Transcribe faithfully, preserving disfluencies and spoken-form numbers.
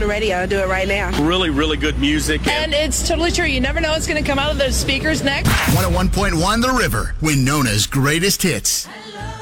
the radio. I'll do it right now. Really, really good music. And it's totally true. You never know what's going to come out of those speakers next. one oh one point one The River, Winona's greatest hits.